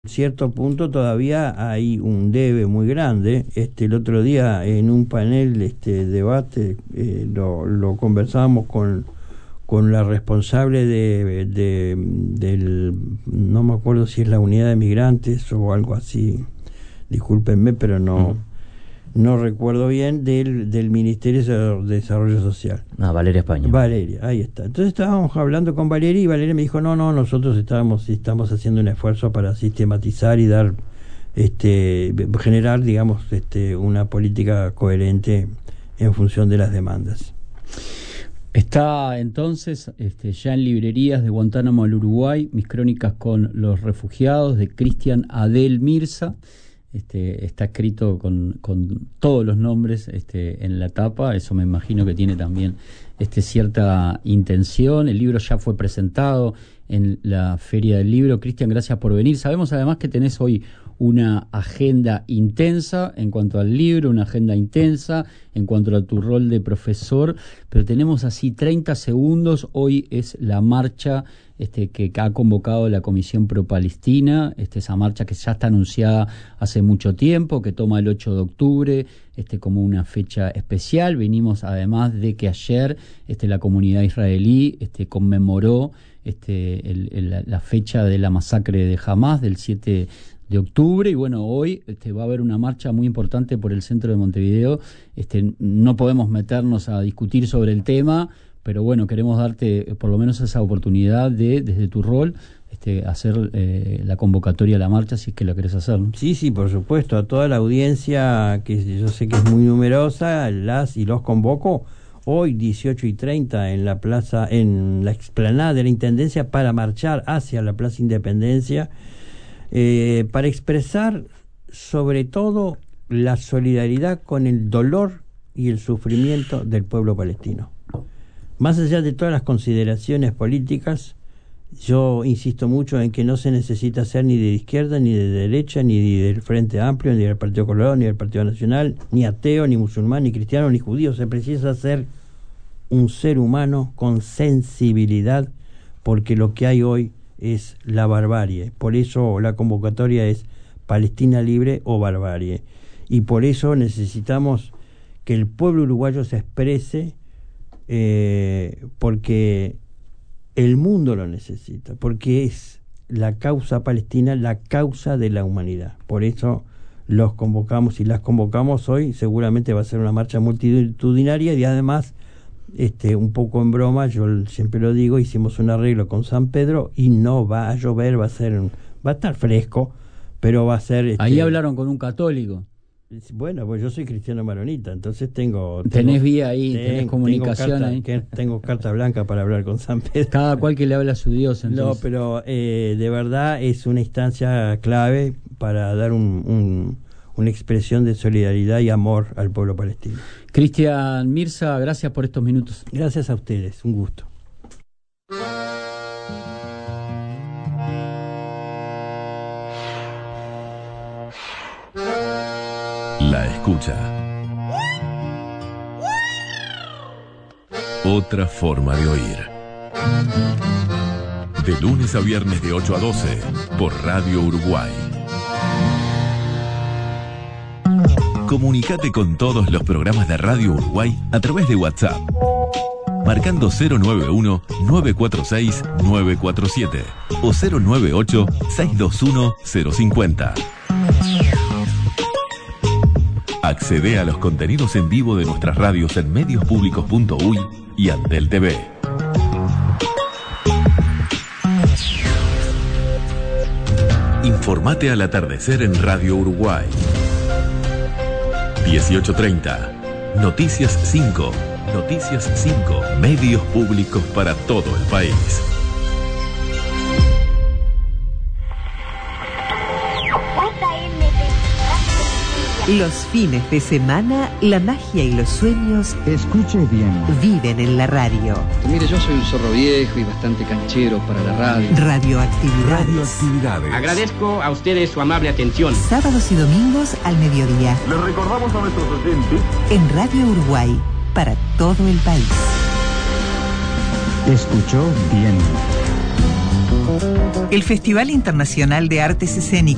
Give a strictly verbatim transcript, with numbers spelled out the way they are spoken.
cierto punto todavía hay un debe muy grande. Este el otro día en un panel este debate eh, lo, lo conversábamos con con la responsable de, de del no me acuerdo si es la unidad de migrantes o algo así, discúlpenme, pero no mm. no recuerdo bien, del del Ministerio de Desarrollo Social. Ah, Valeria España. Valeria, ahí está. Entonces estábamos hablando con Valeria y Valeria me dijo, no, no, nosotros estábamos, estamos haciendo un esfuerzo para sistematizar y dar, este, generar, digamos, este, una política coherente en función de las demandas. Está entonces este, ya en librerías de Guantánamo al Uruguay, Mis crónicas con los refugiados, de Cristian Adel Mirza. Este, está escrito con, con todos los nombres este, en la tapa. Eso me imagino que tiene también este, cierta intención. El libro ya fue presentado en la Feria del Libro. Cristian, gracias por venir. Sabemos además que tenés hoy una agenda intensa en cuanto al libro, una agenda intensa en cuanto a tu rol de profesor, pero tenemos así treinta segundos. Hoy es la marcha este, que ha convocado la Comisión Pro-Palestina, este, esa marcha que ya está anunciada hace mucho tiempo, que toma el ocho de octubre este, como una fecha especial. Venimos además de que ayer este, la comunidad israelí este, conmemoró este, el, el, la fecha de la masacre de Hamás del siete de octubre, y bueno, hoy este, va a haber una marcha muy importante por el centro de Montevideo. Este, no podemos meternos a discutir sobre el tema, pero bueno, queremos darte por lo menos esa oportunidad de, desde tu rol, este, hacer eh, la convocatoria a la marcha, si es que la querés hacer, ¿no? Sí, sí, por supuesto, a toda la audiencia, que yo sé que es muy numerosa, las y los convoco hoy dieciocho y treinta en la plaza, en la explanada de la Intendencia, para marchar hacia la Plaza Independencia, Eh, para expresar sobre todo la solidaridad con el dolor y el sufrimiento del pueblo palestino. Más allá de todas las consideraciones políticas, yo insisto mucho en que no se necesita ser ni de izquierda, ni de derecha, ni del Frente Amplio, ni del Partido Colorado, ni del Partido Nacional, ni ateo, ni musulmán, ni cristiano, ni judío. Se precisa ser un ser humano con sensibilidad, porque lo que hay hoy es la barbarie. Por eso la convocatoria es Palestina libre o barbarie, y por eso necesitamos que el pueblo uruguayo se exprese, eh, porque el mundo lo necesita, porque es la causa palestina la causa de la humanidad. Por eso los convocamos y las convocamos hoy. Seguramente va a ser una marcha multitudinaria, y además, Este, un poco en broma, yo siempre lo digo, hicimos un arreglo con San Pedro y no va a llover, va a ser, va a estar fresco, pero va a ser. Este, ahí hablaron con un católico. Bueno, pues yo soy cristiano maronita, entonces tengo. Tenés tengo, vía ahí, ten, tenés comunicación tengo carta, ahí. Que, tengo carta blanca para hablar con San Pedro. Cada cual que le habla a su Dios, entonces. No, pero eh, de verdad es una instancia clave para dar un, un una expresión de solidaridad y amor al pueblo palestino. Cristian Mirza, gracias por estos minutos. Gracias a ustedes, un gusto. La escucha. Otra forma de oír. De lunes a viernes de ocho a doce por Radio Uruguay. Comunicate con todos los programas de Radio Uruguay a través de WhatsApp, marcando cero nueve uno, nueve cuatro seis, nueve cuatro siete o cero nueve ocho, seis dos uno, cero cinco cero. Accede a los contenidos en vivo de nuestras radios en medios públicos punto uy y Antel T V. Informate al atardecer en Radio Uruguay. dieciocho treinta. Noticias cinco. Noticias cinco. Medios públicos para todo el país. Los fines de semana, la magia y los sueños, escuche bien, viven en la radio. Mire, yo soy un zorro viejo y bastante canchero para la radio. Radioactividades. Radioactividades. Agradezco a ustedes su amable atención. Sábados y domingos al mediodía. Les recordamos a nuestros oyentes en Radio Uruguay, para todo el país. Escuchó bien. El Festival Internacional de Artes Escénicas